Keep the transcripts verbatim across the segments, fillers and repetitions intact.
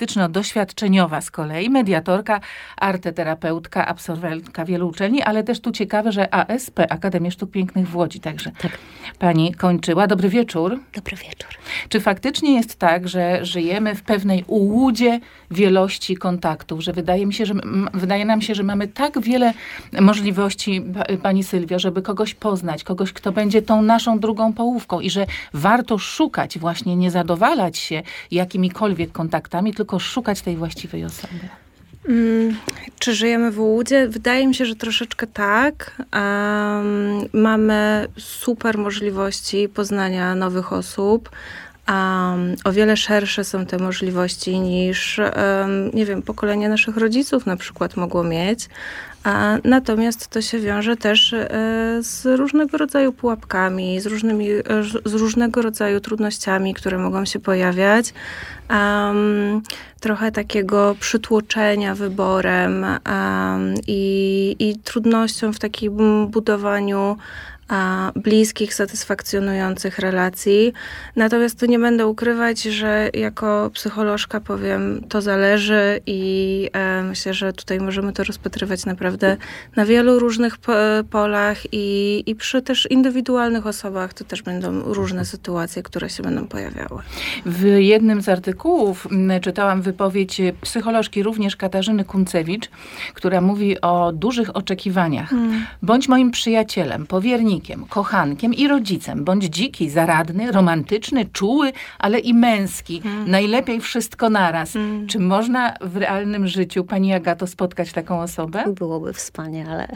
terapeutyczno-doświadczeniowa z kolei, mediatorka, arteterapeutka, absolwentka wielu uczelni, ale też tu ciekawe, że A S P, Akademię Sztuk Pięknych w Łodzi, także tak. pani kończyła. Dobry wieczór. Dobry wieczór. Czy faktycznie jest tak, że żyjemy w pewnej ułudzie wielości kontaktów, że wydaje mi się, że wydaje nam się, że mamy tak wiele możliwości, pani Sylwio, żeby kogoś poznać, kogoś, kto będzie tą naszą drugą połówką i że warto szukać właśnie, nie zadowalać się jakimikolwiek kontaktami, tylko szukać tej właściwej osoby. Hmm, czy żyjemy w ułudzie? Wydaje mi się, że troszeczkę tak. Um, mamy super możliwości poznania nowych osób. Um, o wiele szersze są te możliwości niż, um, nie wiem, pokolenie naszych rodziców na przykład mogło mieć. A, natomiast to się wiąże też e, z różnego rodzaju pułapkami, z, różnymi, e, z różnego rodzaju trudnościami, które mogą się pojawiać. Um, trochę takiego przytłoczenia wyborem um, i, i trudnością w takim budowaniu a bliskich, satysfakcjonujących relacji. Natomiast tu nie będę ukrywać, że jako psycholożka powiem, to zależy i e, myślę, że tutaj możemy to rozpatrywać naprawdę na wielu różnych po, polach i, i przy też indywidualnych osobach to też będą różne sytuacje, które się będą pojawiały. W jednym z artykułów czytałam wypowiedź psycholożki również Katarzyny Kuncewicz, która mówi o dużych oczekiwaniach. Hmm. Bądź moim przyjacielem, powiernikiem, kochankiem i rodzicem. Bądź dziki, zaradny, romantyczny, czuły, ale i męski. Hmm. Najlepiej wszystko naraz. Hmm. Czy można w realnym życiu, pani Agato, spotkać taką osobę? Byłoby wspaniale.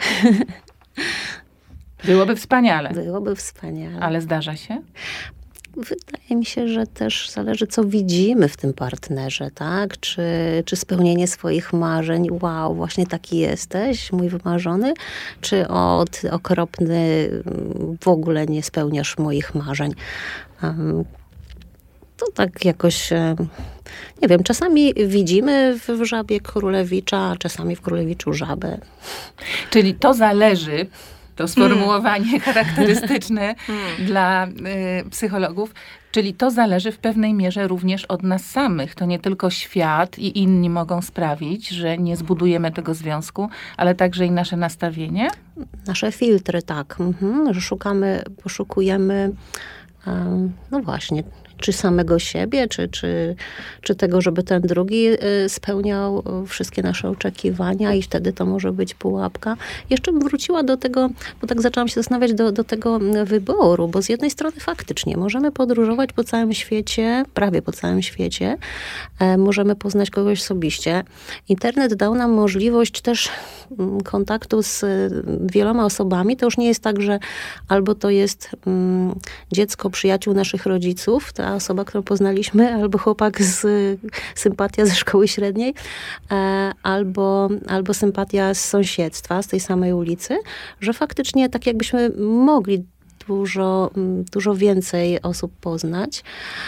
Byłoby wspaniale. Byłoby wspaniale. Ale zdarza się? Wydaje mi się, że też zależy, co widzimy w tym partnerze, tak? Czy, czy spełnienie swoich marzeń, wow, właśnie taki jesteś, mój wymarzony, czy od okropny, w ogóle nie spełniasz moich marzeń. Um, to tak jakoś, nie wiem, czasami widzimy w żabie królewicza, a czasami w królewiczu żabę. Czyli to zależy... To sformułowanie hmm. charakterystyczne hmm. dla y, psychologów. Czyli to zależy w pewnej mierze również od nas samych. To nie tylko świat i inni mogą sprawić, że nie zbudujemy tego związku, ale także i nasze nastawienie? Nasze filtry, tak. Mhm. Że szukamy, poszukujemy, um, no właśnie, czy samego siebie, czy, czy, czy tego, żeby ten drugi spełniał wszystkie nasze oczekiwania i wtedy to może być pułapka. Jeszcze bym wróciła do tego, bo tak zaczęłam się zastanawiać do, do tego wyboru, bo z jednej strony faktycznie możemy podróżować po całym świecie, prawie po całym świecie, możemy poznać kogoś osobiście. Internet dał nam możliwość też kontaktu z wieloma osobami. To już nie jest tak, że albo to jest um, dziecko przyjaciół naszych rodziców, ta osoba, którą poznaliśmy, albo chłopak z sympatia ze szkoły średniej, e, albo, albo sympatia z sąsiedztwa, z tej samej ulicy, że faktycznie tak jakbyśmy mogli dużo, dużo więcej osób poznać.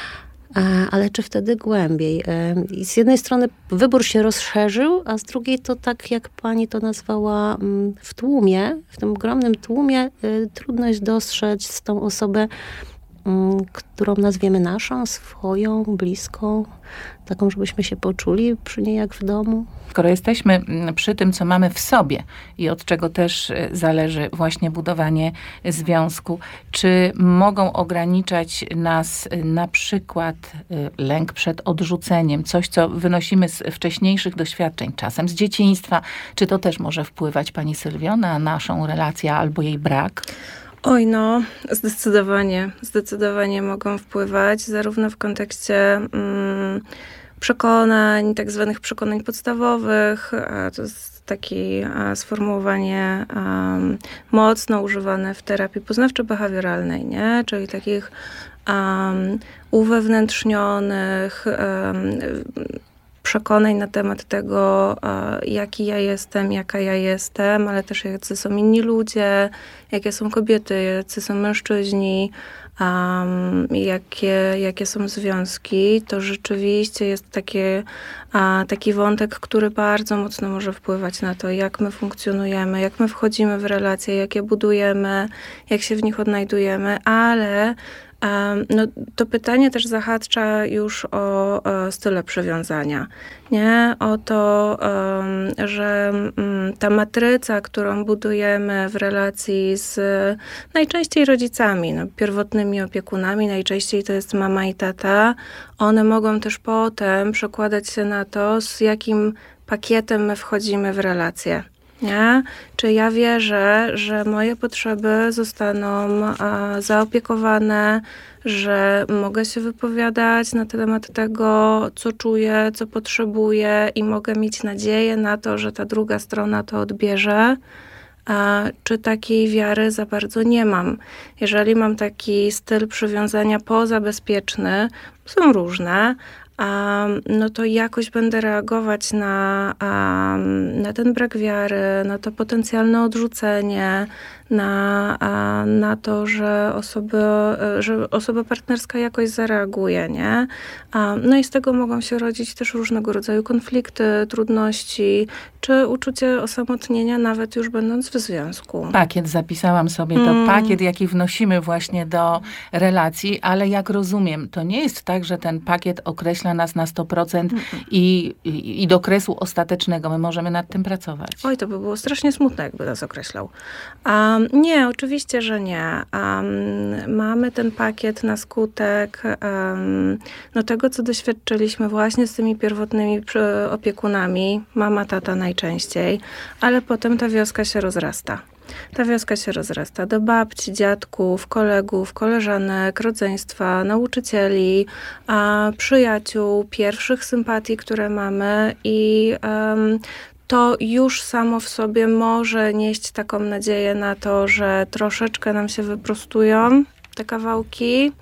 Ale czy wtedy głębiej? I z jednej strony wybór się rozszerzył, a z drugiej to tak, jak pani to nazwała, w tłumie, w tym ogromnym tłumie trudno jest dostrzec tą osobę, którą nazwiemy naszą, swoją, bliską, taką, żebyśmy się poczuli przy niej jak w domu. Skoro jesteśmy przy tym, co mamy w sobie i od czego też zależy właśnie budowanie związku, czy mogą ograniczać nas na przykład lęk przed odrzuceniem, coś, co wynosimy z wcześniejszych doświadczeń, czasem z dzieciństwa, czy to też może wpływać, pani Sylwio, na naszą relację albo jej brak? Oj, no, zdecydowanie. Zdecydowanie mogą wpływać, zarówno w kontekście mm, przekonań, tak zwanych przekonań podstawowych. To jest takie sformułowanie um, mocno używane w terapii poznawczo-behawioralnej, nie? Czyli takich um, uwewnętrznionych um, przekonań na temat tego, jaki ja jestem, jaka ja jestem, ale też jacy są inni ludzie, jakie są kobiety, jacy są mężczyźni, um, jakie, jakie są związki. To rzeczywiście jest takie, a, taki wątek, który bardzo mocno może wpływać na to, jak my funkcjonujemy, jak my wchodzimy w relacje, jak je budujemy, jak się w nich odnajdujemy, ale no to pytanie też zahacza już o style przywiązania, nie? O to, że ta matryca, którą budujemy w relacji z najczęściej rodzicami, no, pierwotnymi opiekunami, najczęściej to jest mama i tata, one mogą też potem przekładać się na to, z jakim pakietem my wchodzimy w relację. Nie? Czy ja wierzę, że moje potrzeby zostaną a, zaopiekowane, że mogę się wypowiadać na temat tego, co czuję, co potrzebuję i mogę mieć nadzieję na to, że ta druga strona to odbierze, a, czy takiej wiary za bardzo nie mam. Jeżeli mam taki styl przywiązania pozabezpieczny, są różne, Um, no to jakoś będę reagować na, um, na ten brak wiary, na to potencjalne odrzucenie, na, a, na to, że, osoby, że osoba partnerska jakoś zareaguje, nie? Um, no i z tego mogą się rodzić też różnego rodzaju konflikty, trudności, czy uczucie osamotnienia, nawet już będąc w związku. Pakiet, zapisałam sobie to, mm. pakiet, jaki wnosimy właśnie do relacji, ale jak rozumiem, to nie jest tak, że ten pakiet określa nas na sto procent i, i, i do kresu ostatecznego. My możemy nad tym pracować. Oj, to by było strasznie smutne, jakby nas określał. Um, nie, oczywiście, że nie. Um, mamy ten pakiet na skutek um, no tego, co doświadczyliśmy właśnie z tymi pierwotnymi opiekunami, mama, tata najczęściej, ale potem ta wioska się rozrasta. Ta wioska się rozrasta do babci, dziadków, kolegów, koleżanek, rodzeństwa, nauczycieli, a, przyjaciół, pierwszych sympatii, które mamy i um, to już samo w sobie może nieść taką nadzieję na to, że troszeczkę nam się wyprostują te kawałki,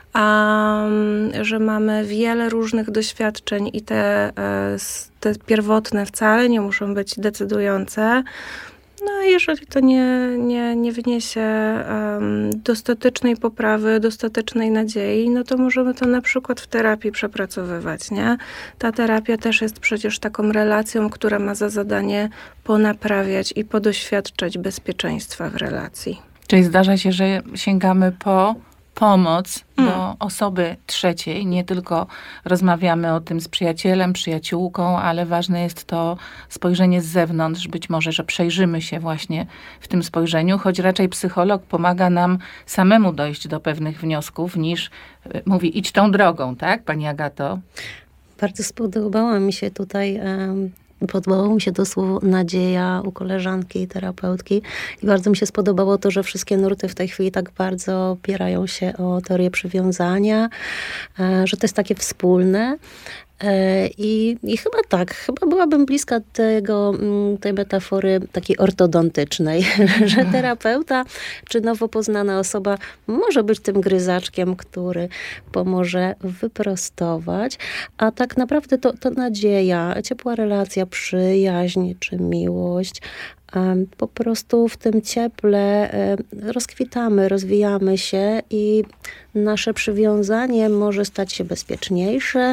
um, że mamy wiele różnych doświadczeń i te, te pierwotne wcale nie muszą być decydujące. No a jeżeli to nie, nie, nie wniesie um, dostatecznej poprawy, dostatecznej nadziei, no to możemy to na przykład w terapii przepracowywać, nie? Ta terapia też jest przecież taką relacją, która ma za zadanie ponaprawiać i podoświadczać bezpieczeństwa w relacji. Czyli zdarza się, że sięgamy po pomoc mm. do osoby trzeciej. Nie tylko rozmawiamy o tym z przyjacielem, przyjaciółką, ale ważne jest to spojrzenie z zewnątrz. Być może, że przejrzymy się właśnie w tym spojrzeniu, choć raczej psycholog pomaga nam samemu dojść do pewnych wniosków, niż mówi idź tą drogą, tak, pani Agato? Bardzo spodobała mi się tutaj... Um... Podobało mi się to słowo nadzieja u koleżanki i terapeutki i bardzo mi się spodobało to, że wszystkie nurty w tej chwili tak bardzo opierają się o teorię przywiązania, że to jest takie wspólne. I, I chyba tak, chyba byłabym bliska tego, tej metafory takiej ortodontycznej, że terapeuta czy nowo poznana osoba może być tym gryzaczkiem, który pomoże wyprostować, a tak naprawdę to, to nadzieja, ciepła relacja, przyjaźń czy miłość, po prostu w tym cieple rozkwitamy, rozwijamy się i nasze przywiązanie może stać się bezpieczniejsze,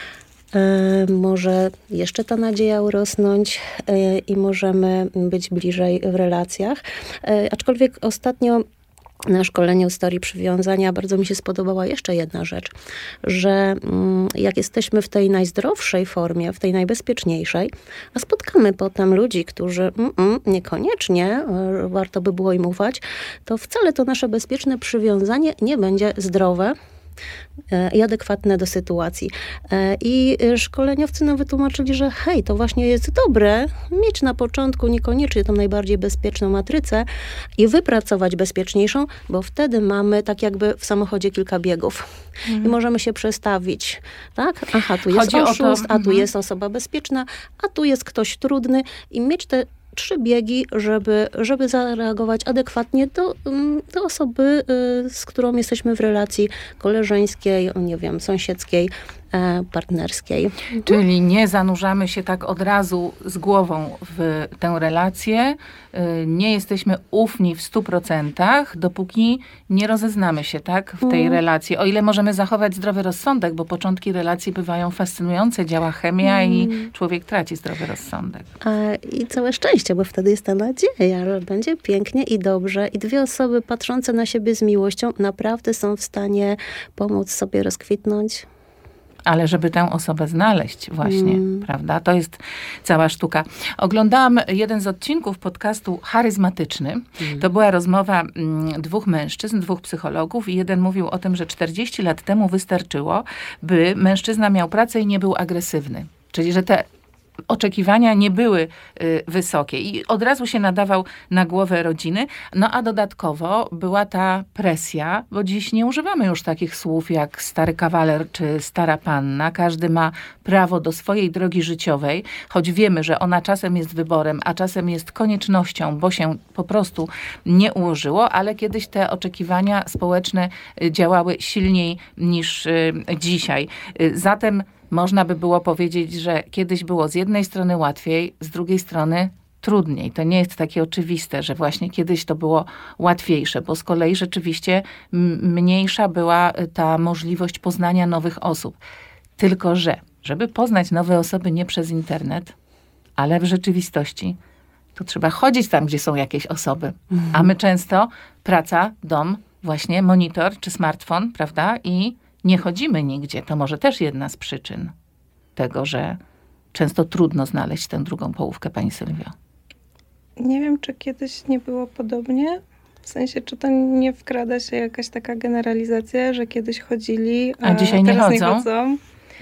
może jeszcze ta nadzieja urosnąć i możemy być bliżej w relacjach. Aczkolwiek ostatnio na szkoleniu z teorii przywiązania bardzo mi się spodobała jeszcze jedna rzecz, że jak jesteśmy w tej najzdrowszej formie, w tej najbezpieczniejszej, a spotkamy potem ludzi, którzy mm, mm, niekoniecznie warto by było im ufać, to wcale to nasze bezpieczne przywiązanie nie będzie zdrowe i adekwatne do sytuacji. I szkoleniowcy nam wytłumaczyli, że hej, to właśnie jest dobre mieć na początku niekoniecznie tą najbardziej bezpieczną matrycę i wypracować bezpieczniejszą, bo wtedy mamy tak jakby w samochodzie kilka biegów. Mhm. I możemy się przestawić. Tak? Aha, tu jest Chodzi oszust, to, a tu mhm. jest osoba bezpieczna, a tu jest ktoś trudny i mieć te trzy biegi, żeby, żeby zareagować adekwatnie do, do osoby, z którą jesteśmy w relacji koleżeńskiej, nie wiem, sąsiedzkiej, partnerskiej. Czyli nie zanurzamy się tak od razu z głową w tę relację, nie jesteśmy ufni w stu procentach, dopóki nie rozeznamy się tak w tej relacji. O ile możemy zachować zdrowy rozsądek, bo początki relacji bywają fascynujące, działa chemia mm. i człowiek traci zdrowy rozsądek. I całe szczęście, bo wtedy jest ta nadzieja, że będzie pięknie i dobrze i dwie osoby patrzące na siebie z miłością naprawdę są w stanie pomóc sobie rozkwitnąć. Ale żeby tę osobę znaleźć właśnie, mm. prawda? To jest cała sztuka. Oglądałam jeden z odcinków podcastu Charyzmatyczny. Mm. To była rozmowa mm, dwóch mężczyzn, dwóch psychologów i jeden mówił o tym, że czterdzieści lat temu wystarczyło, by mężczyzna miał pracę i nie był agresywny. Czyli, że te oczekiwania nie były y, wysokie i od razu się nadawał na głowę rodziny. No a dodatkowo była ta presja, bo dziś nie używamy już takich słów jak stary kawaler czy stara panna. Każdy ma prawo do swojej drogi życiowej, choć wiemy, że ona czasem jest wyborem, a czasem jest koniecznością, bo się po prostu nie ułożyło, ale kiedyś te oczekiwania społeczne y, działały silniej niż y, dzisiaj. Y, zatem można by było powiedzieć, że kiedyś było z jednej strony łatwiej, z drugiej strony trudniej. To nie jest takie oczywiste, że właśnie kiedyś to było łatwiejsze, bo z kolei rzeczywiście mniejsza była ta możliwość poznania nowych osób. Tylko że, żeby poznać nowe osoby nie przez internet, ale w rzeczywistości, to trzeba chodzić tam, gdzie są jakieś osoby. Mhm. A my często praca, dom, właśnie monitor czy smartfon, prawda? I nie chodzimy nigdzie. To może też jedna z przyczyn tego, że często trudno znaleźć tę drugą połówkę, pani Sylwio. Nie wiem, czy kiedyś nie było podobnie. W sensie, czy to nie wkrada się jakaś taka generalizacja, że kiedyś chodzili, a, a dzisiaj nie teraz chodzą? nie chodzą.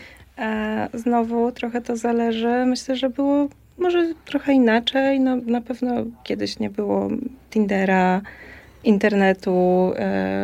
E, znowu trochę to zależy. Myślę, że było może trochę inaczej. No, na pewno kiedyś nie było Tindera, internetu,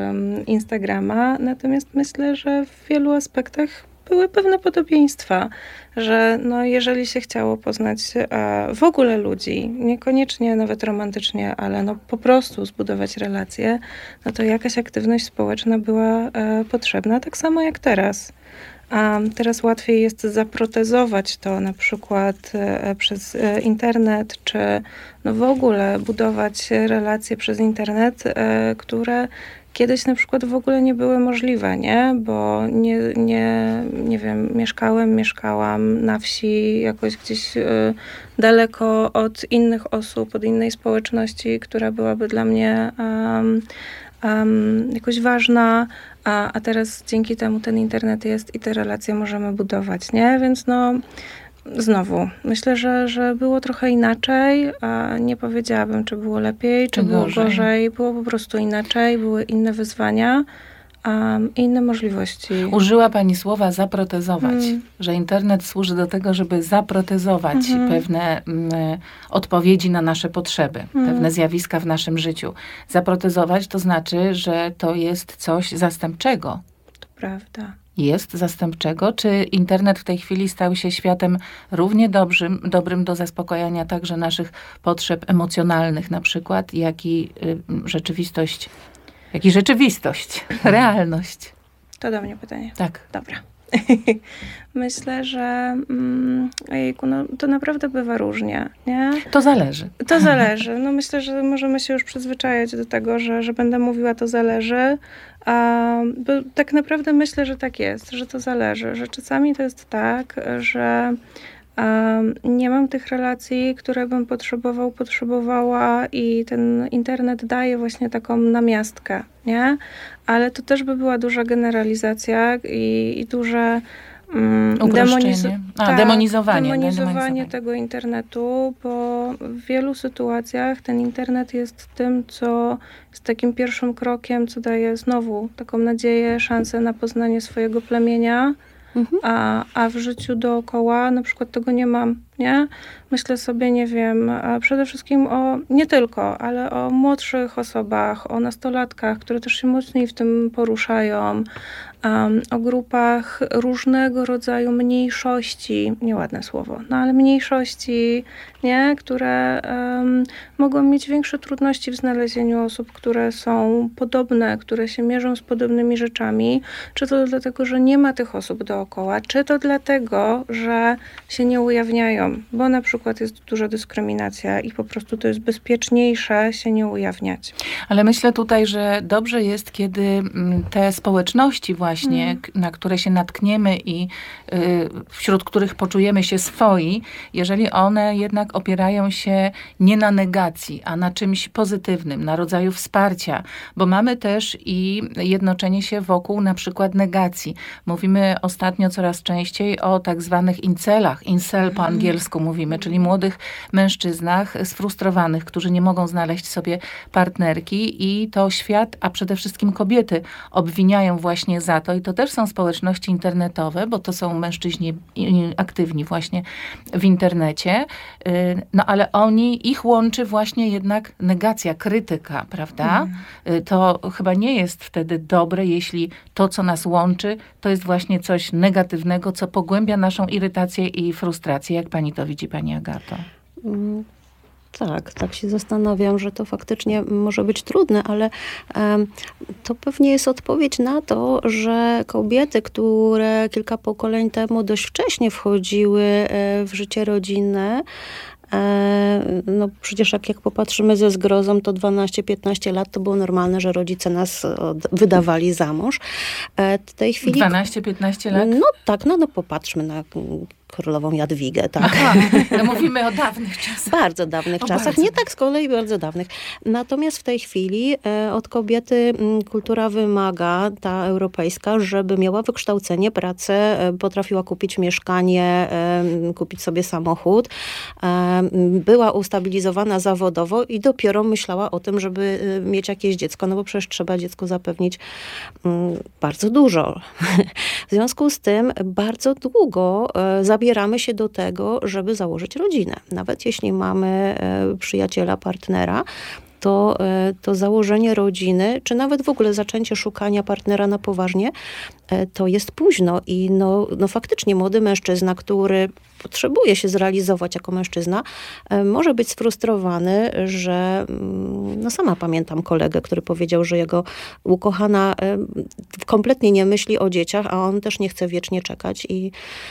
Instagrama. Natomiast myślę, że w wielu aspektach były pewne podobieństwa, że no jeżeli się chciało poznać w ogóle ludzi, niekoniecznie nawet romantycznie, ale no po prostu zbudować relacje, no to jakaś aktywność społeczna była potrzebna, tak samo jak teraz. A teraz łatwiej jest zaprotezować to na przykład e, przez e, internet, czy no w ogóle budować relacje przez internet, e, które kiedyś na przykład w ogóle nie były możliwe, nie? Bo nie, nie, nie wiem, mieszkałem, mieszkałam na wsi, jakoś gdzieś e, daleko od innych osób, od innej społeczności, która byłaby dla mnie um, um, jakoś ważna. A, a teraz dzięki temu ten internet jest i te relacje możemy budować, nie? Więc no, znowu, myślę, że, że było trochę inaczej, a nie powiedziałabym, czy było lepiej, czy, czy było gorzej. gorzej. Było po prostu inaczej, były inne wyzwania, um, inne możliwości. Użyła pani słowa zaprotezować, hmm. że internet służy do tego, żeby zaprotezować hmm. pewne m, odpowiedzi na nasze potrzeby, hmm. pewne zjawiska w naszym życiu. Zaprotezować to znaczy, że to jest coś zastępczego. To prawda. Jest zastępczego? Czy internet w tej chwili stał się światem równie dobrym, dobrym do zaspokojenia także naszych potrzeb emocjonalnych na przykład, jak i y, rzeczywistość, jak i rzeczywistość, realność? To do mnie pytanie. Tak. Dobra. Myślę, że mm, ojejku, no, to naprawdę bywa różnie, nie? To zależy. To zależy. No myślę, że możemy się już przyzwyczajać do tego, że, że będę mówiła to zależy. A, bo tak naprawdę myślę, że tak jest, że to zależy. Że czasami to jest tak, że um, nie mam tych relacji, które bym potrzebował, potrzebowała i ten internet daje właśnie taką namiastkę, nie? Ale to też by była duża generalizacja i, i duże um, demoniz- A, tak, demonizowanie. demonizowanie tego internetu, bo w wielu sytuacjach ten internet jest tym, co jest takim pierwszym krokiem, co daje znowu taką nadzieję, szansę na poznanie swojego plemienia, mhm. a, a w życiu dookoła na przykład tego nie mam, nie? Myślę sobie, nie wiem, przede wszystkim o, nie tylko, ale o młodszych osobach, o nastolatkach, które też się mocniej w tym poruszają, um, o grupach różnego rodzaju mniejszości, nieładne słowo, no ale mniejszości, nie, które um, mogą mieć większe trudności w znalezieniu osób, które są podobne, które się mierzą z podobnymi rzeczami, czy to dlatego, że nie ma tych osób dookoła, czy to dlatego, że się nie ujawniają, bo na przykład jest duża dyskryminacja i po prostu to jest bezpieczniejsze się nie ujawniać. Ale myślę tutaj, że dobrze jest, kiedy te społeczności właśnie, mm. na które się natkniemy i y, wśród których poczujemy się swoi, jeżeli one jednak opierają się nie na negacji, a na czymś pozytywnym, na rodzaju wsparcia, bo mamy też i jednoczenie się wokół na przykład negacji. Mówimy ostatnio coraz częściej o tak zwanych incelach, incel po angielsku mówimy, czyli młodych mężczyznach sfrustrowanych, którzy nie mogą znaleźć sobie partnerki i to świat, a przede wszystkim kobiety obwiniają właśnie za to i to też są społeczności internetowe, bo to są mężczyźni aktywni właśnie w internecie, no ale oni, ich łączy właśnie jednak negacja, krytyka, prawda? Mm. To chyba nie jest wtedy dobre, jeśli to, co nas łączy, to jest właśnie coś negatywnego, co pogłębia naszą irytację i frustrację. Jak pani to widzi, pani Agato? Mm. Tak, tak się zastanawiam, że to faktycznie może być trudne, ale um, to pewnie jest odpowiedź na to, że kobiety, które kilka pokoleń temu dość wcześnie wchodziły w życie rodzinne, no przecież jak, jak popatrzymy ze zgrozą, to dwanaście piętnaście lat to było normalne, że rodzice nas wydawali za mąż. W tej chwili... dwanaście piętnaście lat? No tak, no, no popatrzmy na królową Jadwigę, tak. Aha, no mówimy o dawnych czasach. Bardzo dawnych o czasach, bardzo. nie tak z kolei bardzo dawnych. Natomiast w tej chwili e, od kobiety m, kultura wymaga, ta europejska, żeby miała wykształcenie, pracę, e, potrafiła kupić mieszkanie, e, kupić sobie samochód, e, była ustabilizowana zawodowo i dopiero myślała o tym, żeby e, mieć jakieś dziecko, no bo przecież trzeba dziecku zapewnić m, bardzo dużo. W związku z tym bardzo długo e, zabieramy się do tego, żeby założyć rodzinę. Nawet jeśli mamy e, przyjaciela, partnera, to, e, to założenie rodziny, czy nawet w ogóle zaczęcie szukania partnera na poważnie, e, to jest późno. I no, no faktycznie młody mężczyzna, który potrzebuje się zrealizować jako mężczyzna, e, może być sfrustrowany, że mm, no sama pamiętam kolegę, który powiedział, że jego ukochana e, kompletnie nie myśli o dzieciach, a on też nie chce wiecznie czekać i,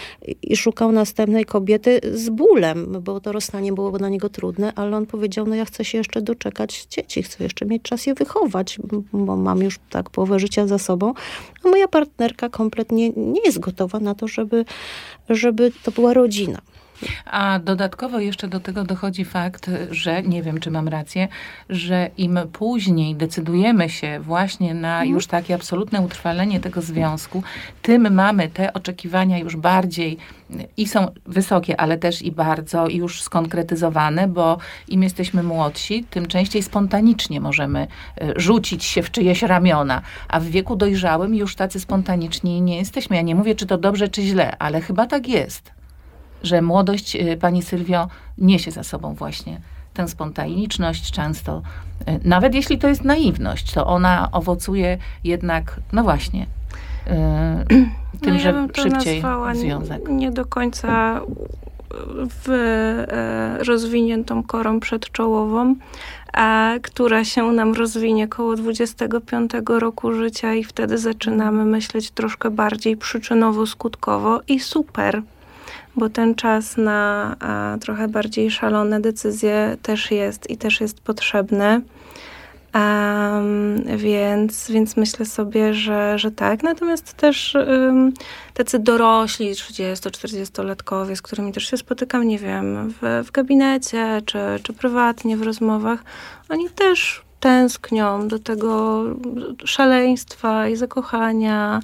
i szukał następnej kobiety z bólem, bo to rozstanie było dla niego trudne, ale on powiedział, no ja chcę się jeszcze doczekać dzieci, chcę jeszcze mieć czas je wychować, bo mam już tak połowę życia za sobą, a moja partnerka kompletnie nie jest gotowa na to, żeby, żeby to była rodzina. A dodatkowo jeszcze do tego dochodzi fakt, że, nie wiem czy mam rację, że im później decydujemy się właśnie na już takie absolutne utrwalenie tego związku, tym mamy te oczekiwania już bardziej i są wysokie, ale też i bardzo już skonkretyzowane, bo im jesteśmy młodsi, tym częściej spontanicznie możemy rzucić się w czyjeś ramiona, a w wieku dojrzałym już tacy spontaniczni nie jesteśmy. Ja nie mówię, czy to dobrze, czy źle, ale chyba tak jest, że młodość, pani Sylwio, niesie za sobą właśnie tę spontaniczność często. Nawet jeśli to jest naiwność, to ona owocuje jednak, no właśnie, yy, tym, no, ja że bym to szybciej nazwała związek. Nie do końca w rozwiniętą korą przedczołową, a która się nam rozwinie koło dwudziestego piątego roku życia i wtedy zaczynamy myśleć troszkę bardziej przyczynowo-skutkowo i super. Bo ten czas na a, trochę bardziej szalone decyzje też jest i też jest potrzebny. Um, więc, więc myślę sobie, że, że tak. Natomiast też um, tacy dorośli, trzydziesto-czterdziestolatkowie, z którymi też się spotykam, nie wiem, w, w gabinecie czy, czy prywatnie w rozmowach, oni też tęsknią do tego szaleństwa i zakochania,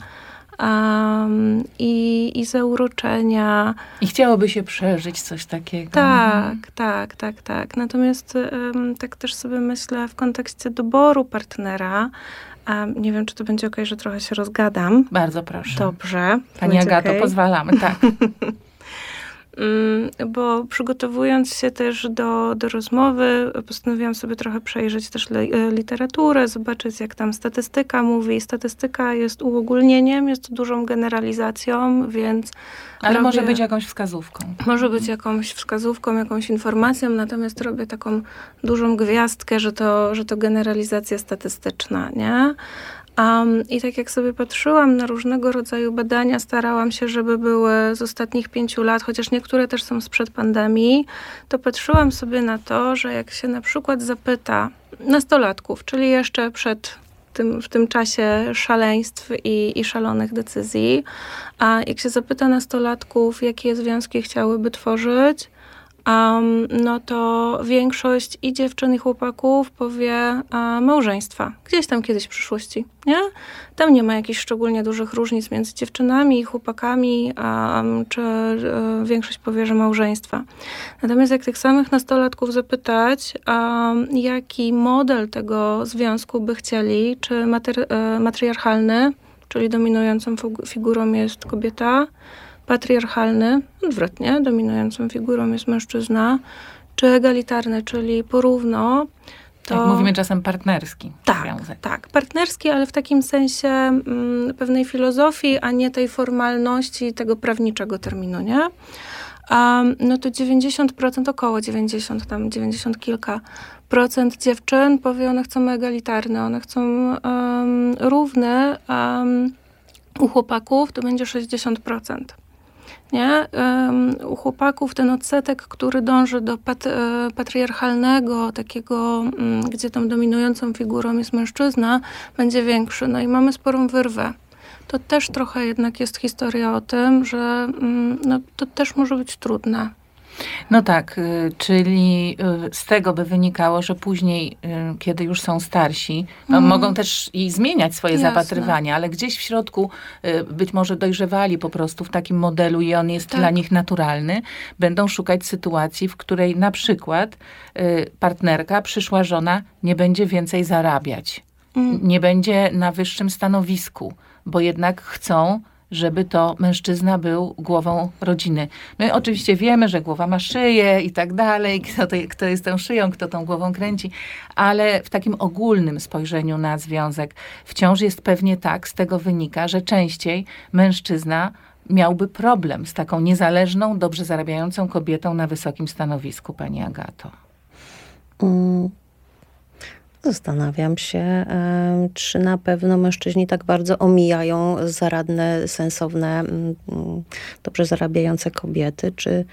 Um, i, i zauroczenia. I chciałoby się przeżyć coś takiego. Tak, mhm. tak, tak, tak. Natomiast um, tak też sobie myślę w kontekście doboru partnera. Um, nie wiem, czy to będzie okej, że trochę się rozgadam. Bardzo proszę. Dobrze. Pani Agato, okay. Pozwalamy, tak. bo przygotowując się też do, do rozmowy, postanowiłam sobie trochę przejrzeć też literaturę, zobaczyć jak tam statystyka mówi. Statystyka jest uogólnieniem, jest dużą generalizacją, więc... Ale robię, może być jakąś wskazówką. Może być jakąś wskazówką, jakąś informacją, natomiast robię taką dużą gwiazdkę, że to, że to generalizacja statystyczna, nie? Um, I tak jak sobie patrzyłam na różnego rodzaju badania, starałam się, żeby były z ostatnich pięciu lat, chociaż niektóre też są sprzed pandemii, to patrzyłam sobie na to, że jak się na przykład zapyta nastolatków, czyli jeszcze przed tym, w tym czasie szaleństw i, i szalonych decyzji, a jak się zapyta nastolatków, jakie związki chciałyby tworzyć, Um, no to większość i dziewczyn, i chłopaków powie um, małżeństwa. Gdzieś tam kiedyś w przyszłości, nie? Tam nie ma jakichś szczególnie dużych różnic między dziewczynami i chłopakami, um, czy um, większość powie, że małżeństwa. Natomiast jak tych samych nastolatków zapytać, um, jaki model tego związku by chcieli, czy matry, matriarchalny, czyli dominującą figurą jest kobieta, patriarchalny, odwrotnie, dominującą figurą jest mężczyzna, czy egalitarny, czyli porówno, to... Jak mówimy czasem partnerski tak, związek. Tak, partnerski, ale w takim sensie mm, pewnej filozofii, a nie tej formalności tego prawniczego terminu, nie? Um, no to dziewięćdziesiąt procent, około dziewięćdziesiąt, tam dziewięćdziesiąt kilka procent dziewczyn powie, one chcą egalitarne, one chcą um, równe, um, u chłopaków to będzie sześćdziesiąt procent. Nie? Um, u chłopaków ten odsetek, który dąży do pat, e, patriarchalnego, takiego, um, gdzie tą dominującą figurą jest mężczyzna, będzie większy. No i mamy sporą wyrwę. To też trochę jednak jest historia o tym, że um, no, to też może być trudne. No tak, czyli z tego by wynikało, że później, kiedy już są starsi, no mm. mogą też i zmieniać swoje Jasne. zapatrywania, ale gdzieś w środku być może dojrzewali po prostu w takim modelu i on jest tak. dla nich naturalny, będą szukać sytuacji, w której na przykład partnerka, przyszła żona nie będzie więcej zarabiać, mm. nie będzie na wyższym stanowisku, bo jednak chcą, żeby to mężczyzna był głową rodziny. My oczywiście wiemy, że głowa ma szyję i tak dalej, kto, to, kto jest tą szyją, kto tą głową kręci, ale w takim ogólnym spojrzeniu na związek wciąż jest pewnie tak, z tego wynika, że częściej mężczyzna miałby problem z taką niezależną, dobrze zarabiającą kobietą na wysokim stanowisku, pani Agato. Mm. Zastanawiam się, czy na pewno mężczyźni tak bardzo omijają zaradne, sensowne, dobrze zarabiające kobiety, czy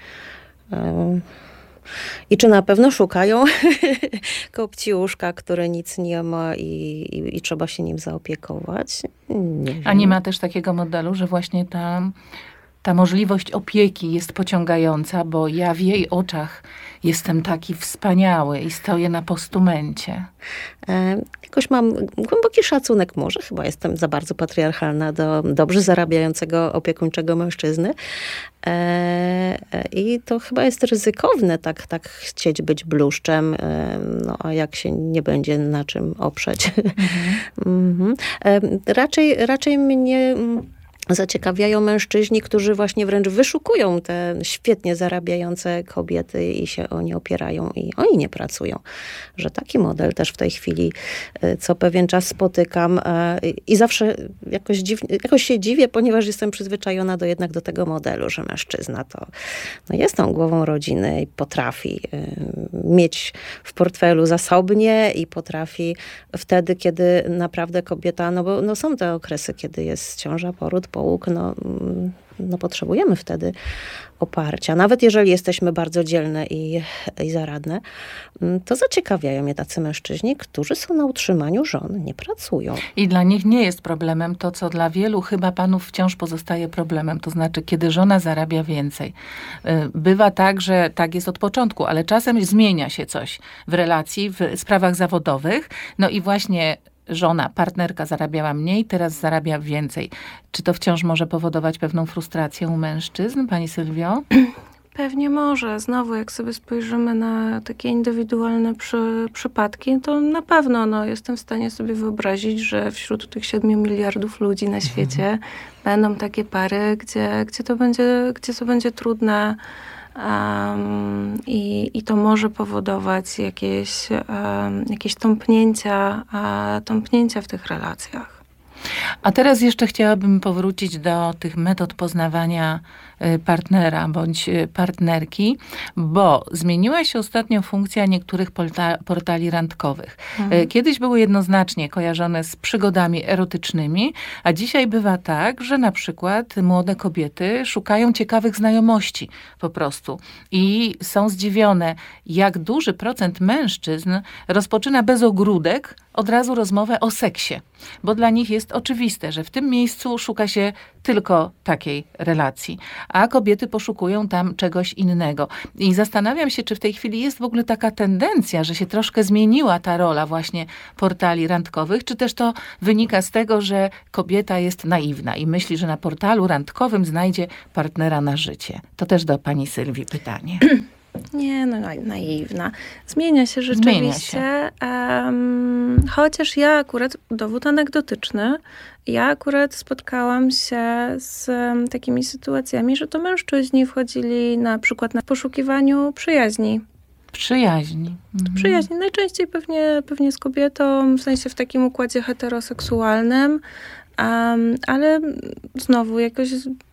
i czy na pewno szukają kopciuszka, który nic nie ma i, i, i trzeba się nim zaopiekować. Nie wiem. A nie ma też takiego modelu, że właśnie tam ta możliwość opieki jest pociągająca, bo ja w jej oczach jestem taki wspaniały i stoję na postumencie. E, jakoś mam głęboki szacunek, może chyba jestem za bardzo patriarchalna do dobrze zarabiającego, opiekuńczego mężczyzny. E, I to chyba jest ryzykowne, tak, tak chcieć być bluszczem, e, no a jak się nie będzie na czym oprzeć. Mhm. e, raczej, raczej mnie zaciekawiają mężczyźni, którzy właśnie wręcz wyszukują te świetnie zarabiające kobiety i się o nie opierają i oni nie pracują. Że taki model też w tej chwili co pewien czas spotykam i zawsze jakoś, dziw, jakoś się dziwię, ponieważ jestem przyzwyczajona do jednak do tego modelu, że mężczyzna to no jest tą głową rodziny i potrafi mieć w portfelu zasobnie i potrafi wtedy, kiedy naprawdę kobieta, no bo no są te okresy, kiedy jest ciąża, poród, połóg, no, no potrzebujemy wtedy oparcia. Nawet jeżeli jesteśmy bardzo dzielne i, i zaradne, to zaciekawiają mnie tacy mężczyźni, którzy są na utrzymaniu żon, nie pracują. I dla nich nie jest problemem to, co dla wielu chyba panów wciąż pozostaje problemem. To znaczy, kiedy żona zarabia więcej. Bywa tak, że tak jest od początku, ale czasem zmienia się coś w relacji, w sprawach zawodowych. No i właśnie żona, partnerka zarabiała mniej, teraz zarabia więcej. Czy to wciąż może powodować pewną frustrację u mężczyzn, pani Sylwio? Pewnie może. Znowu, jak sobie spojrzymy na takie indywidualne przy, przypadki, to na pewno no, jestem w stanie sobie wyobrazić, że wśród tych siedmiu miliardów ludzi na świecie mhm. będą takie pary, gdzie, gdzie, to, będzie, gdzie to będzie trudne um, i, i to może powodować jakieś, um, jakieś tąpnięcia, uh, tąpnięcia w tych relacjach. A teraz jeszcze chciałabym powrócić do tych metod poznawania partnera bądź partnerki, bo zmieniła się ostatnio funkcja niektórych porta- portali randkowych. Mhm. Kiedyś były jednoznacznie kojarzone z przygodami erotycznymi, a dzisiaj bywa tak, że na przykład młode kobiety szukają ciekawych znajomości po prostu i są zdziwione, jak duży procent mężczyzn rozpoczyna bez ogródek od razu rozmowę o seksie, bo dla nich jest oczywiste, że w tym miejscu szuka się tylko takiej relacji, a kobiety poszukują tam czegoś innego. I zastanawiam się, czy w tej chwili jest w ogóle taka tendencja, że się troszkę zmieniła ta rola właśnie portali randkowych, czy też to wynika z tego, że kobieta jest naiwna i myśli, że na portalu randkowym znajdzie partnera na życie. To też do pani Sylwii pytanie. Nie, no naiwna. Zmienia się rzeczywiście. Zmienia się. Um, chociaż ja akurat, dowód anegdotyczny, ja akurat spotkałam się z um, takimi sytuacjami, że to mężczyźni wchodzili na przykład na poszukiwaniu przyjaźni. Przyjaźni. Mhm. Przyjaźni. Najczęściej pewnie, pewnie z kobietą, w sensie w takim układzie heteroseksualnym, um, ale znowu jakoś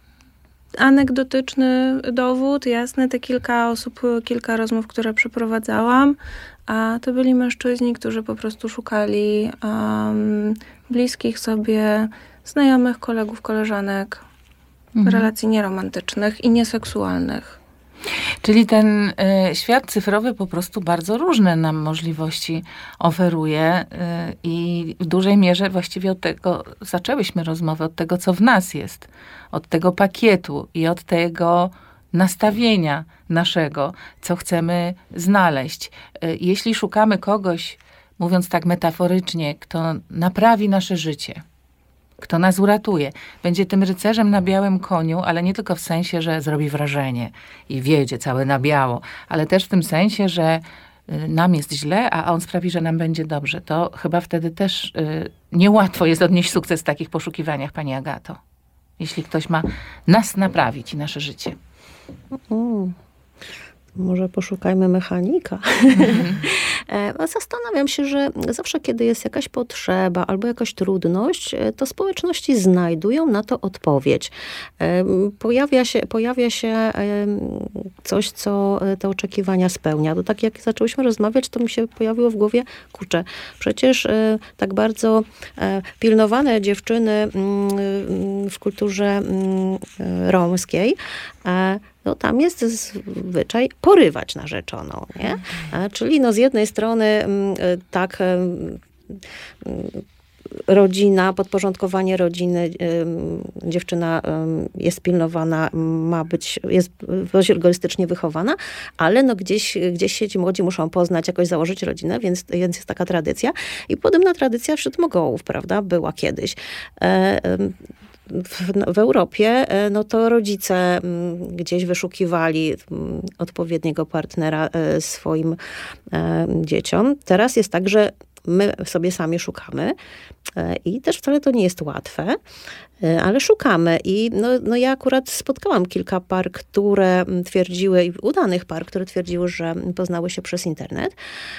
anegdotyczny dowód, jasne, te kilka osób, kilka rozmów, które przeprowadzałam, a to byli mężczyźni, którzy po prostu szukali um, bliskich sobie znajomych, kolegów, koleżanek, mhm. relacji nieromantycznych i nieseksualnych. Czyli ten y, świat cyfrowy po prostu bardzo różne nam możliwości oferuje y, i w dużej mierze właściwie od tego zaczęłyśmy rozmowę, od tego, co w nas jest, od tego pakietu i od tego nastawienia naszego, co chcemy znaleźć. Y, jeśli szukamy kogoś, mówiąc tak metaforycznie, kto naprawi nasze życie, kto nas uratuje, będzie tym rycerzem na białym koniu, ale nie tylko w sensie, że zrobi wrażenie i wjedzie całe na biało, ale też w tym sensie, że nam jest źle, a on sprawi, że nam będzie dobrze. To chyba wtedy też y, niełatwo jest odnieść sukces w takich poszukiwaniach, pani Agato. Jeśli ktoś ma nas naprawić i nasze życie. Mm. Może poszukajmy mechanika. Mm-hmm. Zastanawiam się, że zawsze, kiedy jest jakaś potrzeba albo jakaś trudność, to społeczności znajdują na to odpowiedź. Pojawia się, pojawia się coś, co te oczekiwania spełnia. To tak jak zaczęłyśmy rozmawiać, to mi się pojawiło w głowie, kurczę, przecież tak bardzo pilnowane dziewczyny w kulturze romskiej, no tam jest zwyczaj porywać narzeczoną, nie? A, czyli no z jednej strony tak rodzina, podporządkowanie rodziny, dziewczyna jest pilnowana, ma być, jest dość egoistycznie wychowana, ale no gdzieś, gdzieś się ci młodzi muszą poznać, jakoś założyć rodzinę, więc, więc jest taka tradycja. I podobna tradycja wśród Mogołów, prawda, była kiedyś. W, w Europie, no to rodzice gdzieś wyszukiwali odpowiedniego partnera swoim dzieciom. Teraz jest tak, że my sobie sami szukamy i też wcale to nie jest łatwe, ale szukamy. I no, no ja akurat spotkałam kilka par, które twierdziły, udanych par, które twierdziły, że poznały się przez internet.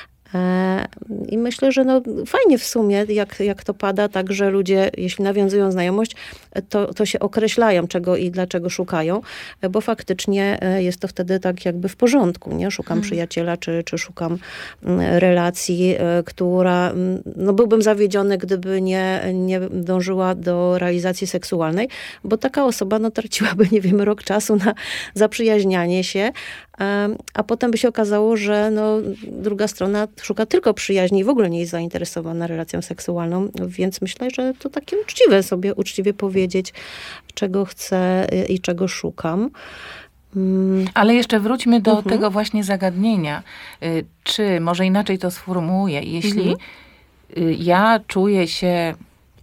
I myślę, że no fajnie w sumie, jak, jak to pada, tak, że ludzie, jeśli nawiązują znajomość, to, to się określają, czego i dlaczego szukają, bo faktycznie jest to wtedy tak jakby w porządku, nie? Szukam hmm. przyjaciela, czy, czy szukam relacji, która, no byłbym zawiedziony, gdyby nie, nie dążyła do realizacji seksualnej, bo taka osoba, no traciłaby, nie wiem, rok czasu na zaprzyjaźnianie się, a potem by się okazało, że no, druga strona szuka tylko przyjaźni i w ogóle nie jest zainteresowana relacją seksualną, więc myślę, że to takie uczciwe sobie, uczciwie powiedzieć, czego chcę i czego szukam. Ale jeszcze wróćmy do mhm. tego właśnie zagadnienia. Czy, może inaczej to sformułuję, jeśli mhm. ja czuję się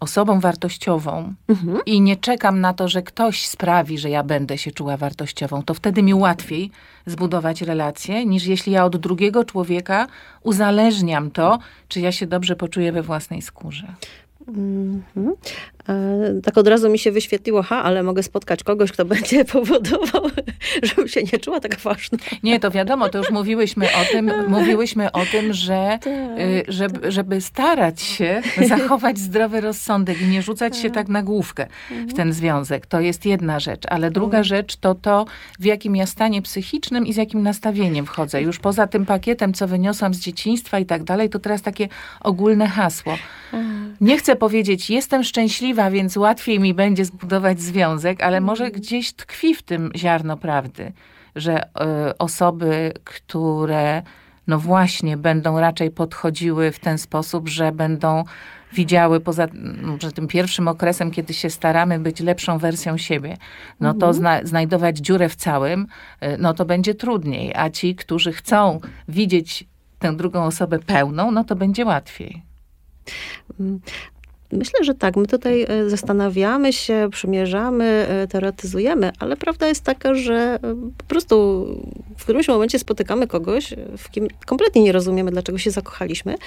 osobą wartościową mhm. i nie czekam na to, że ktoś sprawi, że ja będę się czuła wartościową, to wtedy mi łatwiej zbudować relacje, niż jeśli ja od drugiego człowieka uzależniam to, czy ja się dobrze poczuję we własnej skórze. Mm-hmm. E, tak od razu mi się wyświetliło, ha, ale mogę spotkać kogoś, kto będzie powodował, żebym się nie czuła tak ważna. Nie, to wiadomo, to już mówiłyśmy o tym, mówiłyśmy o tym, że tak, y, żeby, tak. żeby starać się zachować zdrowy rozsądek i nie rzucać tak. się tak na główkę w ten związek. To jest jedna rzecz, ale druga rzecz to to, w jakim ja stanie psychicznym i z jakim nastawieniem wchodzę. Już poza tym pakietem, co wyniosłam z dzieciństwa i tak dalej, to teraz takie ogólne hasło. Nie chcę powiedzieć, jestem szczęśliwa, więc łatwiej mi będzie zbudować związek, ale może gdzieś tkwi w tym ziarno prawdy, że y, osoby, które no właśnie będą raczej podchodziły w ten sposób, że będą widziały poza może tym pierwszym okresem, kiedy się staramy być lepszą wersją siebie, no to zna, znajdować dziurę w całym, y, no to będzie trudniej, a ci, którzy chcą widzieć tę drugą osobę pełną, no to będzie łatwiej. Myślę, że tak. My tutaj zastanawiamy się, przymierzamy, teoretyzujemy, ale prawda jest taka, że po prostu w którymś momencie spotykamy kogoś, w kim kompletnie nie rozumiemy, dlaczego się zakochaliśmy.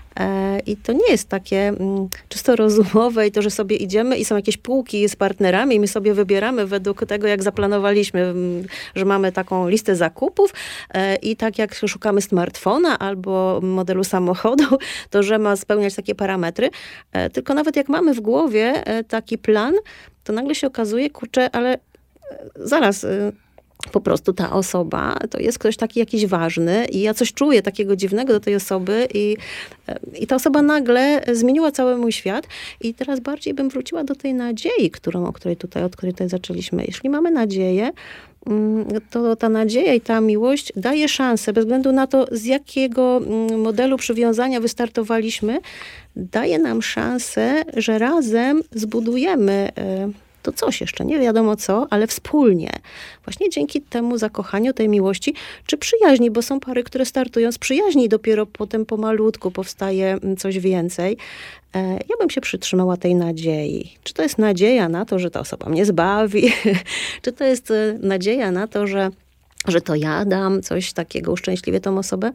I to nie jest takie czysto rozumowe i to, że sobie idziemy i są jakieś półki z partnerami i my sobie wybieramy według tego, jak zaplanowaliśmy, że mamy taką listę zakupów i tak jak szukamy smartfona albo modelu samochodu, to że ma spełniać takie parametry. Tylko nawet jak mamy w głowie taki plan, to nagle się okazuje, kurczę, ale zaraz, po prostu ta osoba to jest ktoś taki jakiś ważny i ja coś czuję takiego dziwnego do tej osoby i, i ta osoba nagle zmieniła cały mój świat i teraz bardziej bym wróciła do tej nadziei, którą, o której tutaj, od której tutaj zaczęliśmy. Jeśli mamy nadzieję, to ta nadzieja i ta miłość daje szansę, bez względu na to, z jakiego modelu przywiązania wystartowaliśmy, daje nam szansę, że razem zbudujemy to coś jeszcze, nie wiadomo co, ale wspólnie. Właśnie dzięki temu zakochaniu, tej miłości, czy przyjaźni, bo są pary, które startują z przyjaźni i dopiero potem pomalutku powstaje coś więcej. Ja bym się przytrzymała tej nadziei. Czy to jest nadzieja na to, że ta osoba mnie zbawi? Czy to jest nadzieja na to, że, że to ja dam coś takiego, uszczęśliwię tą osobę?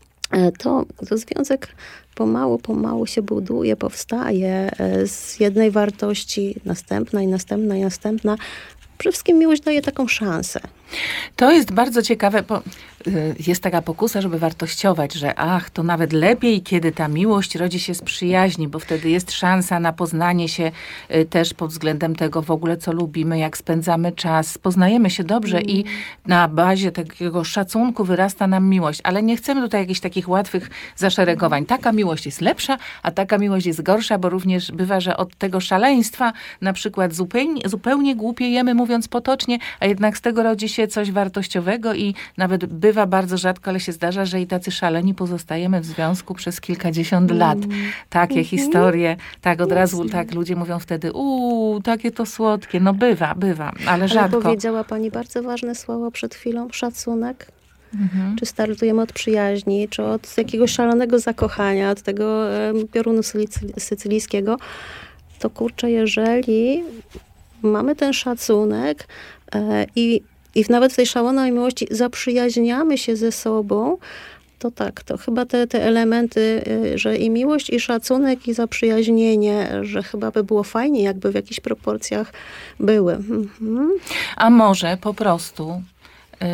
To, to związek pomału, pomału się buduje, powstaje z jednej wartości, następna i następna i następna. Przede wszystkim miłość daje taką szansę. To jest bardzo ciekawe, bo jest taka pokusa, żeby wartościować, że ach, to nawet lepiej, kiedy ta miłość rodzi się z przyjaźni, bo wtedy jest szansa na poznanie się też pod względem tego w ogóle, co lubimy, jak spędzamy czas, poznajemy się dobrze mm. i na bazie takiego szacunku wyrasta nam miłość. Ale nie chcemy tutaj jakichś takich łatwych zaszeregowań. Taka miłość jest lepsza, a taka miłość jest gorsza, bo również bywa, że od tego szaleństwa na przykład zupełnie, zupełnie głupiejemy, mówiąc potocznie, a jednak z tego rodzi się coś wartościowego i nawet bywa bardzo rzadko, ale się zdarza, że i tacy szaleni pozostajemy w związku przez kilkadziesiąt mm. lat. Takie mm-hmm. historie, tak od razu, tak ludzie mówią wtedy, uuu, takie to słodkie. No bywa, bywa, ale, ale rzadko. Powiedziała pani bardzo ważne słowo przed chwilą, szacunek. Mhm. Czy startujemy od przyjaźni, czy od jakiegoś szalonego zakochania, od tego um, piorunu sycylijskiego, to kurczę, jeżeli mamy ten szacunek e, i I nawet w tej szalonej miłości zaprzyjaźniamy się ze sobą, to tak, to chyba te, te elementy, że i miłość, i szacunek, i zaprzyjaźnienie, że chyba by było fajnie, jakby w jakichś proporcjach były. Mhm. A może po prostu y,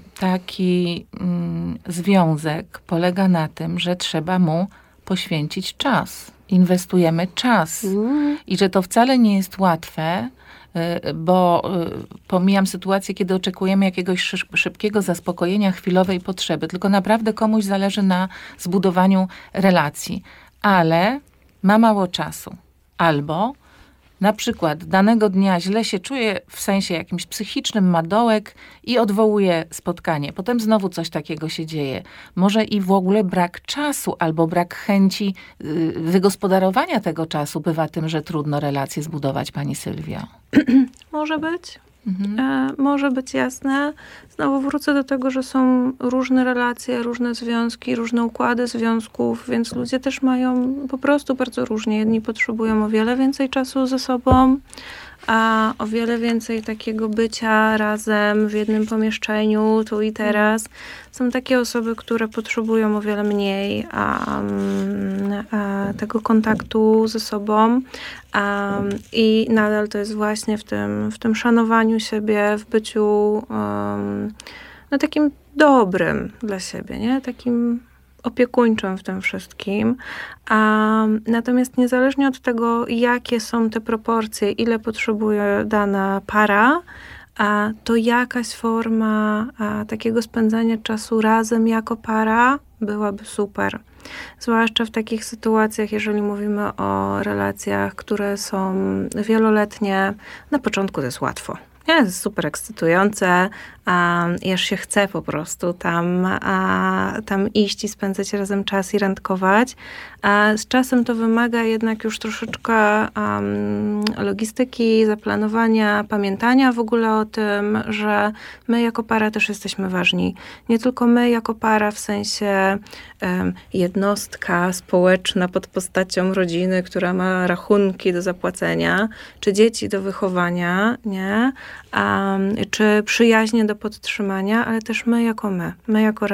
taki y, związek polega na tym, że trzeba mu poświęcić czas. Inwestujemy czas. Mhm. I że to wcale nie jest łatwe, bo pomijam sytuację, kiedy oczekujemy jakiegoś szybkiego zaspokojenia chwilowej potrzeby, tylko naprawdę komuś zależy na zbudowaniu relacji, ale ma mało czasu. Albo na przykład danego dnia źle się czuje, w sensie jakimś psychicznym, ma dołek i odwołuje spotkanie. Potem znowu coś takiego się dzieje. Może i w ogóle brak czasu albo brak chęci wygospodarowania tego czasu bywa tym, że trudno relacje zbudować, pani Sylwio. Może być. mhm. e, może być jasne. Znowu wrócę do tego, że są różne relacje, różne związki, różne układy związków, więc ludzie też mają po prostu bardzo różnie. Jedni potrzebują o wiele więcej czasu ze sobą, a o wiele więcej takiego bycia razem w jednym pomieszczeniu, tu i teraz. Są takie osoby, które potrzebują o wiele mniej a, a, tego kontaktu ze sobą a, i nadal to jest właśnie w tym, w tym szanowaniu siebie, w byciu um, no, takim dobrym dla siebie, nie? Takim opiekuńczym w tym wszystkim. A, natomiast niezależnie od tego, jakie są te proporcje, ile potrzebuje dana para, a, to jakaś forma a, takiego spędzania czasu razem jako para byłaby super. Zwłaszcza w takich sytuacjach, jeżeli mówimy o relacjach, które są wieloletnie, na początku to jest łatwo. Nie, jest super ekscytujące, a aż się chce po prostu tam, a, tam iść i spędzać razem czas i randkować. A z czasem to wymaga jednak już troszeczkę um, logistyki, zaplanowania, pamiętania w ogóle o tym, że my jako para też jesteśmy ważni. Nie tylko my jako para w sensie um, jednostka społeczna pod postacią rodziny, która ma rachunki do zapłacenia, czy dzieci do wychowania, nie? Um, czy przyjaźnie do podtrzymania, ale też my jako my. My jako